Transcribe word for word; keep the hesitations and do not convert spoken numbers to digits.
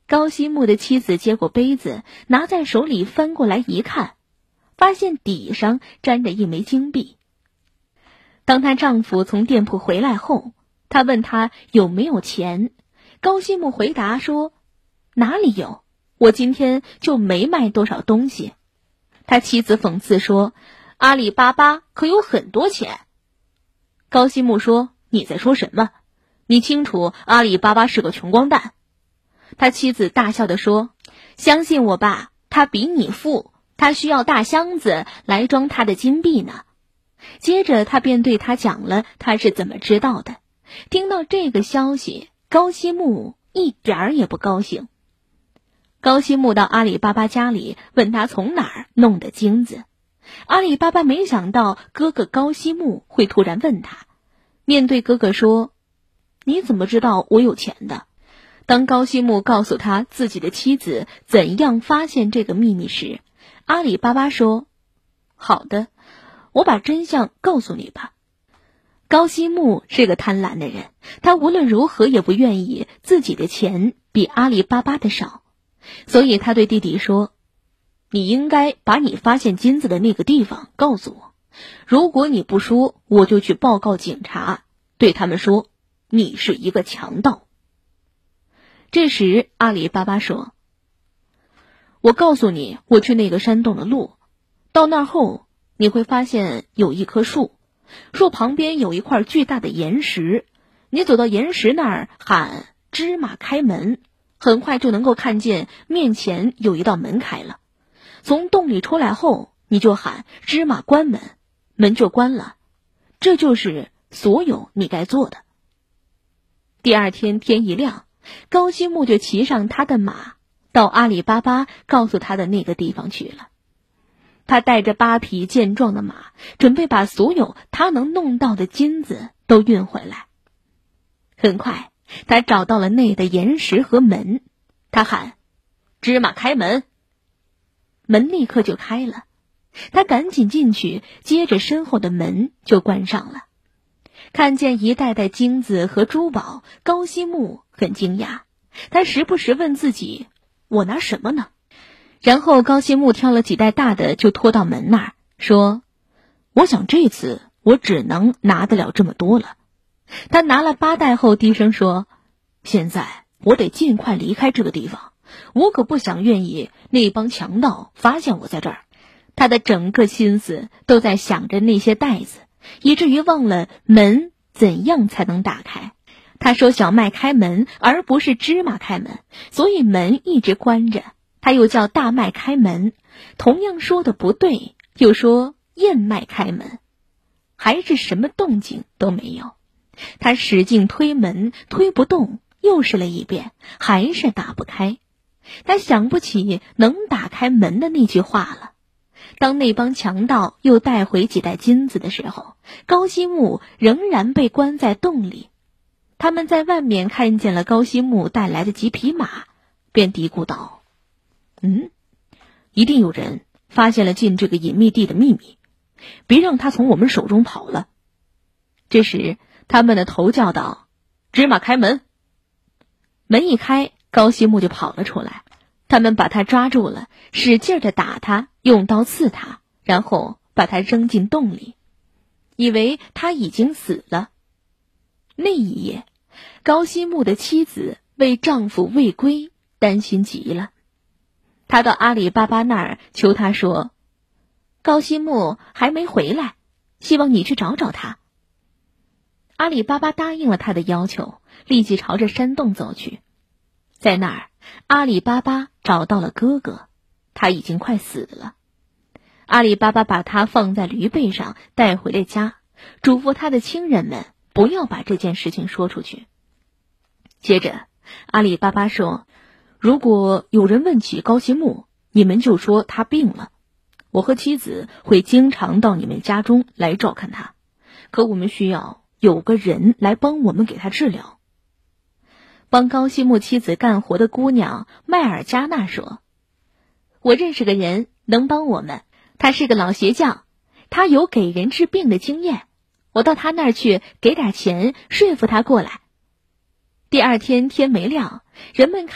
高希木的妻子接过杯子，拿在手里翻过来一看，发现底上沾着一枚金币。当她丈夫从店铺回来后，她问他有没有钱。高希木回答说，哪里有，我今天就没卖多少东西。他妻子讽刺说，阿里巴巴可有很多钱。高希木说，你在说什么？你清楚阿里巴巴是个穷光蛋。他妻子大笑地说，相信我吧，他比你富，他需要大箱子来装他的金币呢。接着他便对他讲了他是怎么知道的。听到这个消息，高希木一点儿也不高兴。高希木到阿里巴巴家里，问他从哪儿弄的金子。阿里巴巴没想到哥哥高希木会突然问他，面对哥哥说，你怎么知道我有钱的？当高希木告诉他自己的妻子怎样发现这个秘密时，阿里巴巴说，好的，我把真相告诉你吧。高希木是个贪婪的人，他无论如何也不愿意自己的钱比阿里巴巴的少，所以他对弟弟说，你应该把你发现金子的那个地方告诉我，如果你不说，我就去报告警察，对他们说你是一个强盗。这时阿里巴巴说，我告诉你我去那个山洞的路，到那儿后你会发现有一棵树，树旁边有一块巨大的岩石，你走到岩石那儿喊芝麻开门，很快就能够看见面前有一道门开了。从洞里出来后，你就喊芝麻关门，门就关了。这就是所有你该做的。第二天天一亮，高希木就骑上他的马，到阿里巴巴告诉他的那个地方去了。他带着八匹健壮的马，准备把所有他能弄到的金子都运回来。很快，他找到了那的岩石和门，他喊芝麻开门，门立刻就开了。他赶紧进去，接着身后的门就关上了。看见一袋袋金子和珠宝，高希木很惊讶，他时不时问自己，我拿什么呢？然后高希木挑了几袋大的就拖到门那儿，说，我想这次我只能拿得了这么多了。他拿了八袋后低声说，现在我得尽快离开这个地方，我可不想愿意那帮强盗发现我在这儿。他的整个心思都在想着那些袋子，以至于忘了门怎样才能打开。他说小麦开门而不是芝麻开门，所以门一直关着。他又叫大麦开门，同样说的不对，又说燕麦开门，还是什么动静都没有。他使劲推门，推不动，又试了一遍，还是打不开。他想不起能打开门的那句话了。当那帮强盗又带回几袋金子的时候，高希木仍然被关在洞里。他们在外面看见了高希木带来的几匹马，便嘀咕道，嗯，一定有人发现了进这个隐秘地的秘密，别让他从我们手中跑了。这时他们的头叫道，芝麻开门。门一开，高希木就跑了出来。他们把他抓住了，使劲地打他，用刀刺他，然后把他扔进洞里，以为他已经死了。那一夜，高希木的妻子为丈夫未归担心极了。她到阿里巴巴那儿求他说，高希木还没回来，希望你去找找他。阿里巴巴答应了他的要求，立即朝着山洞走去。在那儿，阿里巴巴找到了哥哥，他已经快死了。阿里巴巴把他放在驴背上带回了家，嘱咐他的亲人们不要把这件事情说出去。接着阿里巴巴说，如果有人问起高希木，你们就说他病了，我和妻子会经常到你们家中来照看他，可我们需要有个人来帮我们给他治疗。帮高希木妻子干活的姑娘麦尔加纳说，我认识个人能帮我们，他是个老鞋匠，他有给人治病的经验，我到他那儿去给点钱说服他过来。第二天天没亮，人们